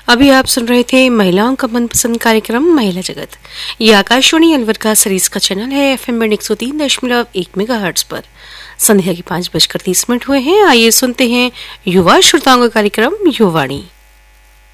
अभी आप सुन रहे थे महिलाओं का मनपसंद कार्यक्रम महिला जगत। ये आकाशवाणी अलवर का सरीज का चैनल है FM बैंड 103.1 मेगाहर्ट्ज पर। संध्या की 5:30 हुए हैं। आइए सुनते हैं युवा श्रोताओं का कार्यक्रम युवाणी।